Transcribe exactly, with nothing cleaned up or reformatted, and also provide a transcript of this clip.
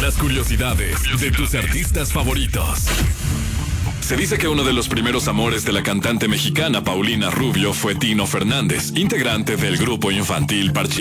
Las curiosidades de tus artistas favoritos. Se dice que uno de los primeros amores de la cantante mexicana Paulina Rubio fue Tino Fernández, integrante del grupo infantil Parchís.